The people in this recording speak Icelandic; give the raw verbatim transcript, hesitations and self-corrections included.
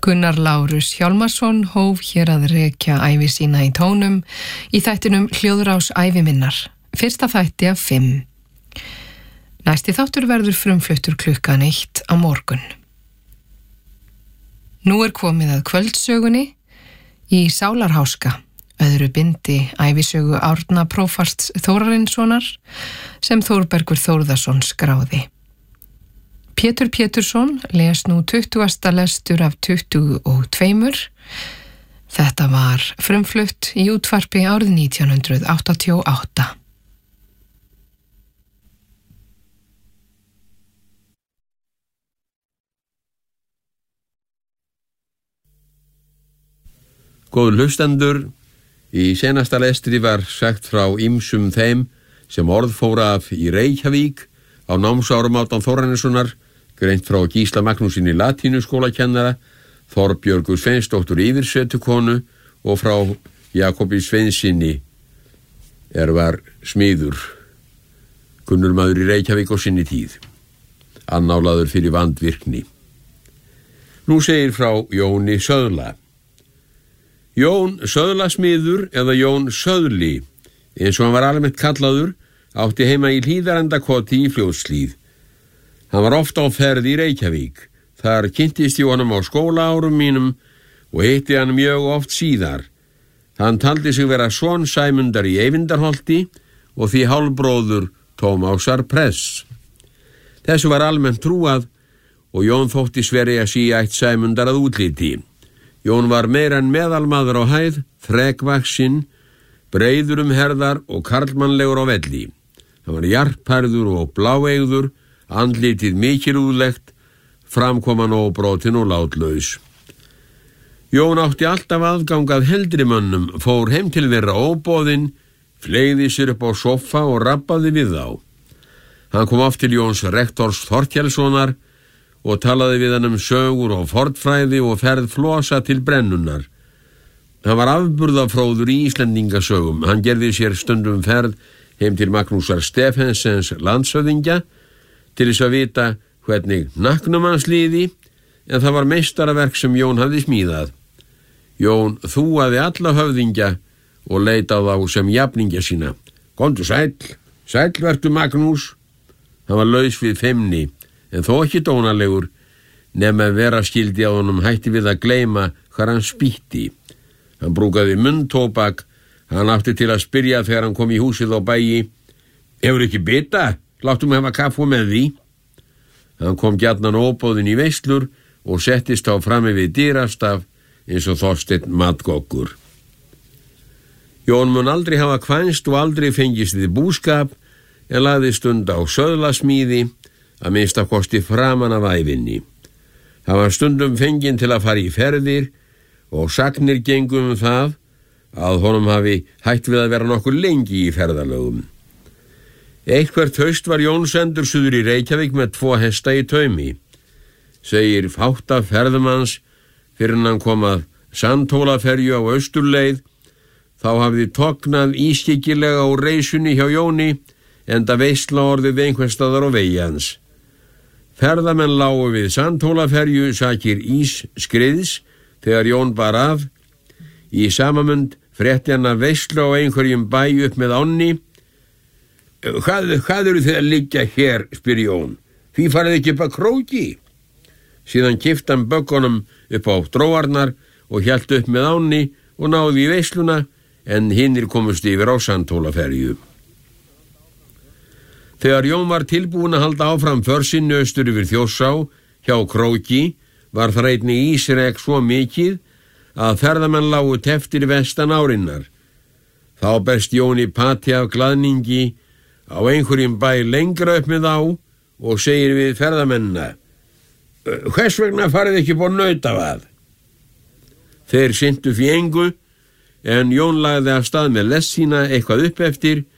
Gunnar Lárus Hjálmarsson hóf hér að rekja ævi sína í tónum í þættinum Hljóðrás ævi minnar, fyrsta þætti af fimm. Næsti þáttur verður frumfluttur klukkan eitt á morgun. Nú er komið að kvöldsögunni í Sálarháska, öðru bindi ævisögu Árna prófasts Þórarinssonar sem Þórbergur Þórðarson skráði. Pétur Pétursson les nú tuttugasta lestur af tuttugu og tveimur. Þetta var frumflutt í útvarpi árið nítján hundrað áttatíu og átta. Góður hlustendur, í seinasta lestri var sagt frá ýmsum þeim sem orð fóra af í Reykjavík á námsárum Árna Þórarinssonar, greint frá Gísla Magnúsinni latínuskólakennara, Þorbjörgu Sveinsdóttur yfirsetukonu og frá Jakobi Sveinssyni er var smiður, kunnurmaður í Reykjavík á sinni tíð, annálaður fyrir vandvirkni. Nú segir frá Jóni Söðla. Jón Söðlasmiður eða Jón Söðli, eins og hann var almennt kallaður, átti heima í Hlíðarendakoti í Fljótshlíð. Hann var oft á ferð í Reykjavík. Þar kynntist ég honum á skólaárum mínum og hitti hann mjög oft síðar. Hann taldi sig vera son Sæmundar í Eyvindarholti og því hálfbróður Tómásar Press. Þessu var almennt trúað og Jón þótti sverja sig ætt Sæmundar að útliti. Jón var meira en meðalmaður á hæð, þrekvaxinn, breiður um herðar og karlmannlegur á velli. Hann var jarpærður og bláeygður, andlitið mikilúðlegt, framkoman óbrotin og látlaus. Jón átti alltaf aðgangað heldri mönnum, fór heim til þeirra óboðinn, fleygði sér upp á soffa og rabbaði við þá. Hann kom oft til Jóns rektors Þorkelssonar og talaði við hann um sögur og fornfræði og ferð Flosa til brennunnar. Hann var afburðafróður í Íslendingasögum. Hann gerði sér stundum ferð heim til Magnúsar Stephensens landshöfðingja til þess að vita hvernig nakknum hans liði, en það var meistaraverk sem Jón hafði smíðað. Jón þúaði alla höfðingja og leit á þá sem jafningja sína. Komdu sæll, sæll vertu Magnús. Hann var laus við feimni, en þó ekki dónalegur, nema vera skildi á honum hætti við að gleyma hvar hann spýtti. Hann brúkaði munntóbak, hann átti til að spyrja þegar hann kom í húsið á bæi. Hefur ekki bita? Láttu mig hafa kaffu með því. Hann kom gjarnan óboðinn í veislur og settist á frammi við dyrastaf eins og Þorsteinn matgoggur. Jón mun aldrei hafa kvænst og aldrei fengist við búskap en lagði stund á söðlasmíði að minnsta kosti framan af ævinni. Hann var stundum fenginn til að fara í ferðir og sagnir gengu um það að honum hafi hætt við að vera nokkur lengi í ferðalögum. Eitthvert haust var Jón sendur suður í Reykjavík með tvo hesta í taumi. Segir fátt af ferðumanns fyrir hann kom að Sandhólaferju á austurleið, þá hafði tognað ískyggilega á reisunni hjá Jóni, enda veisla orðið einhvers staðar á vegi hans. Ferðamenn lágu við Sandhólaferju sakir ís skriðs þegar Jón bar af. Í samamund frétti hann að veisla á einhverjum bæ upp með ánni. Hvað, hvað eru þið að liggja hér, spyr Jón. Því farið ekki upp að króki. Síðan kipti hann böggunum upp á dróarnar og hélt upp með ánni og náði í veisluna, en hinnir komust yfir á Sandhólaferju. Þegar Jón var tilbúin að halda áfram för sinni austur yfir Þjórsá hjá króki, var það einnig ísrek svo mikið að ferðamenn lágu teftir vestan árinnar. Þá berst Jón í pati af glaðningi á einhverjum bæ lengra upp með á og segir við ferðamennina: Hvers vegna farið ekki búin nautavað? Þeir sinntu því engu, en Jón lagði af stað með lest sína eitthvað upp eftir